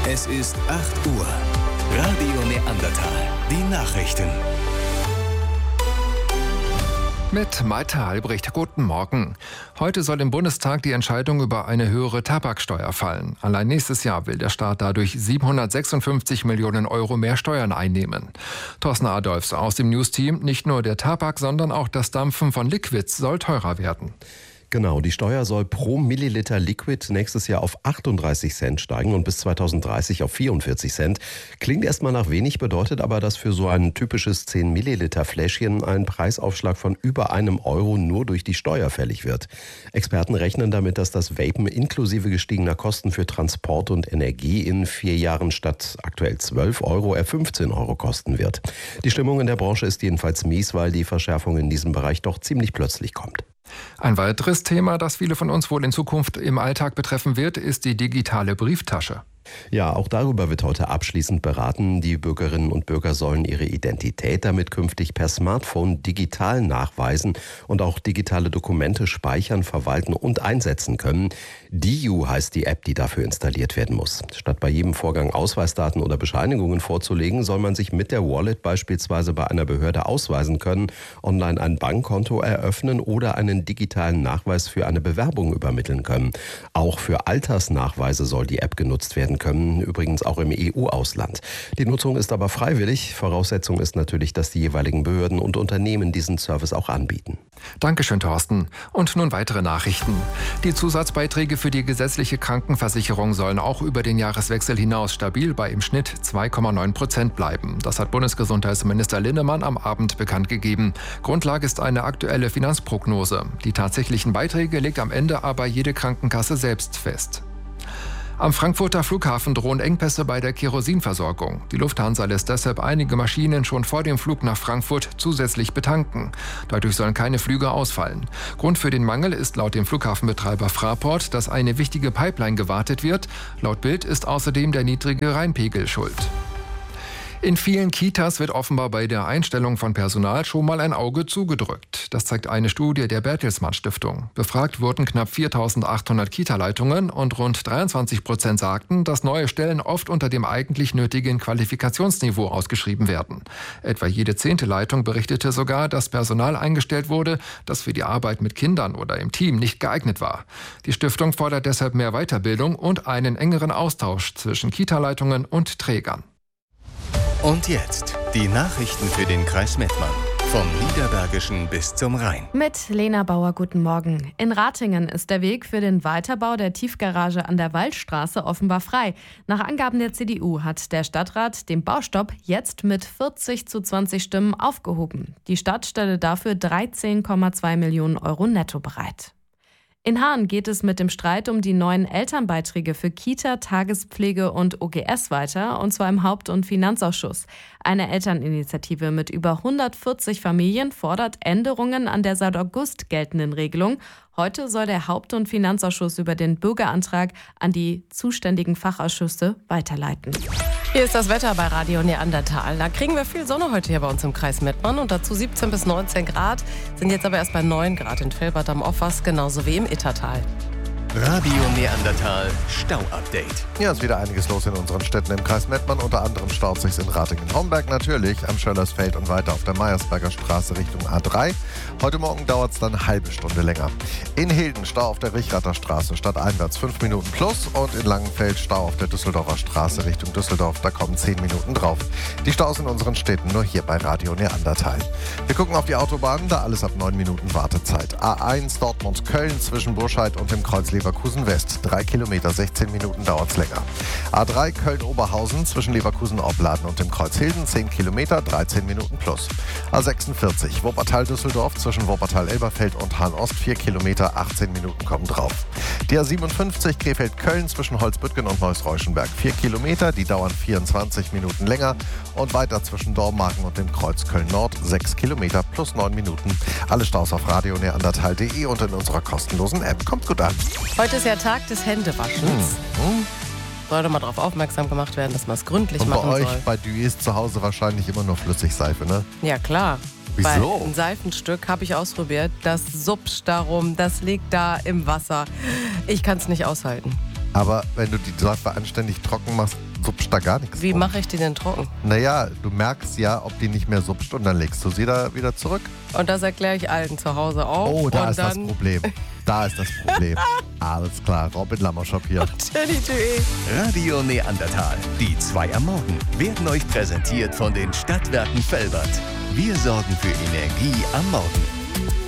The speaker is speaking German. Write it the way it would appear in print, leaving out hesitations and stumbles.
Es ist 8 Uhr. Radio Neandertal. Die Nachrichten. Mit Malte Albrecht. Guten Morgen. Heute soll im Bundestag die Entscheidung über eine höhere Tabaksteuer fallen. Allein nächstes Jahr will der Staat dadurch 756 Millionen Euro mehr Steuern einnehmen. Thorsten Adolfs aus dem News-Team. Nicht nur der Tabak, sondern auch das Dampfen von Liquids soll teurer werden. Genau, die Steuer soll pro Milliliter Liquid nächstes Jahr auf 38 Cent steigen und bis 2030 auf 44 Cent. Klingt erstmal nach wenig, bedeutet aber, dass für so ein typisches 10 Milliliter Fläschchen ein Preisaufschlag von über €1 nur durch die Steuer fällig wird. Experten rechnen damit, dass das Vapen inklusive gestiegener Kosten für Transport und Energie in 4 Jahren statt aktuell €12 eher €15 kosten wird. Die Stimmung in der Branche ist jedenfalls mies, weil die Verschärfung in diesem Bereich doch ziemlich plötzlich kommt. Ein weiteres Thema, das viele von uns wohl in Zukunft im Alltag betreffen wird, ist die digitale Brieftasche. Ja, auch darüber wird heute abschließend beraten. Die Bürgerinnen und Bürger sollen ihre Identität damit künftig per Smartphone digital nachweisen und auch digitale Dokumente speichern, verwalten und einsetzen können. DIU heißt die App, die dafür installiert werden muss. Statt bei jedem Vorgang Ausweisdaten oder Bescheinigungen vorzulegen, soll man sich mit der Wallet beispielsweise bei einer Behörde ausweisen können, online ein Bankkonto eröffnen oder einen digitalen Nachweis für eine Bewerbung übermitteln können. Auch für Altersnachweise soll die App genutzt werden können, übrigens auch im EU-Ausland. Die Nutzung ist aber freiwillig. Voraussetzung ist natürlich, dass die jeweiligen Behörden und Unternehmen diesen Service auch anbieten. Dankeschön, Thorsten. Und nun weitere Nachrichten. Die Zusatzbeiträge für die gesetzliche Krankenversicherung sollen auch über den Jahreswechsel hinaus stabil bei im Schnitt 2,9% bleiben. Das hat Bundesgesundheitsminister Linnemann am Abend bekannt gegeben. Grundlage ist eine aktuelle Finanzprognose. Die tatsächlichen Beiträge legt am Ende aber jede Krankenkasse selbst fest. Am Frankfurter Flughafen drohen Engpässe bei der Kerosinversorgung. Die Lufthansa lässt deshalb einige Maschinen schon vor dem Flug nach Frankfurt zusätzlich betanken. Dadurch sollen keine Flüge ausfallen. Grund für den Mangel ist laut dem Flughafenbetreiber Fraport, dass eine wichtige Pipeline gewartet wird. Laut Bild ist außerdem der niedrige Rheinpegel schuld. In vielen Kitas wird offenbar bei der Einstellung von Personal schon mal ein Auge zugedrückt. Das zeigt eine Studie der Bertelsmann Stiftung. Befragt wurden knapp 4.800 Kita-Leitungen und rund 23% sagten, dass neue Stellen oft unter dem eigentlich nötigen Qualifikationsniveau ausgeschrieben werden. Etwa jede 10. Leitung berichtete sogar, dass Personal eingestellt wurde, das für die Arbeit mit Kindern oder im Team nicht geeignet war. Die Stiftung fordert deshalb mehr Weiterbildung und einen engeren Austausch zwischen Kita-Leitungen und Trägern. Und jetzt die Nachrichten für den Kreis Mettmann. Vom Niederbergischen bis zum Rhein. Mit Lena Bauer, guten Morgen. In Ratingen ist der Weg für den Weiterbau der Tiefgarage an der Waldstraße offenbar frei. Nach Angaben der CDU hat der Stadtrat den Baustopp jetzt mit 40:20 Stimmen aufgehoben. Die Stadt stelle dafür 13,2 Millionen Euro netto bereit. In Haan geht es mit dem Streit um die neuen Elternbeiträge für Kita, Tagespflege und OGS weiter, und zwar im Haupt- und Finanzausschuss. Eine Elterninitiative mit über 140 Familien fordert Änderungen an der seit August geltenden Regelung. Heute soll der Haupt- und Finanzausschuss über den Bürgerantrag an die zuständigen Fachausschüsse weiterleiten. Hier ist das Wetter bei Radio Neandertal. Da kriegen wir viel Sonne heute hier bei uns im Kreis Mettmann und dazu 17 bis 19 Grad, sind jetzt aber erst bei 9 Grad in Velbert am Offers, genauso wie im Ittertal. Radio Neandertal Stau-Update. Ja, ist wieder einiges los in unseren Städten im Kreis Mettmann. Unter anderem staut sich's in Ratingen-Homberg natürlich, am Schöllersfeld und weiter auf der Meiersberger Straße Richtung A3. Heute Morgen dauert es dann eine halbe Stunde länger. In Hilden Stau auf der Richrater Straße stadteinwärts 5 Minuten plus und in Langenfeld Stau auf der Düsseldorfer Straße Richtung Düsseldorf. Da kommen 10 Minuten drauf. Die Staus in unseren Städten nur hier bei Radio Neandertal. Wir gucken auf die Autobahnen, da alles ab 9 Minuten Wartezeit. A1 Dortmund-Köln zwischen Burscheid und dem Kreuz Leverkusen West. 3 Kilometer, 16 Minuten dauert's länger. A3 Köln-Oberhausen zwischen Leverkusen-Opladen und dem Kreuz Hilden. 10 Kilometer, 13 Minuten plus. A46 Wuppertal-Düsseldorf zwischen Wuppertal-Elberfeld und Hahn-Ost. 4 Kilometer, 18 Minuten kommen drauf. Die A57 Krefeld-Köln zwischen Holzbüttgen und Neuss-Reuschenberg. 4 Kilometer, die dauern 24 Minuten länger. Und weiter zwischen Dormagen und dem Kreuz Köln-Nord. 6 Kilometer plus 9 Minuten. Alle Staus auf radioneandertal.de und in unserer kostenlosen App. Kommt gut an. Heute ist ja Tag des Händewaschens. Sollte mal darauf aufmerksam gemacht werden, dass man es gründlich und machen bei euch, soll. bei Duis zu Hause wahrscheinlich immer nur Flüssigseife, ne? Ja, klar. Wieso? Weil ein Seifenstück habe ich ausprobiert. Das supscht darum, das liegt da im Wasser. Ich kann es nicht aushalten. Aber wenn du die Seife anständig trocken machst, supst da gar nichts. Wie drum. mache ich die denn trocken? Naja, du merkst ja, ob die nicht mehr supst und dann legst du sie da wieder zurück. Und das erkläre ich allen zu Hause auch. Oh, da und ist das Problem. Da ist das Problem. Alles klar, Robin Lammerschop hier. Radio Neandertal, die 2 am Morgen, werden euch präsentiert von den Stadtwerken Velbert. Wir sorgen für Energie am Morgen.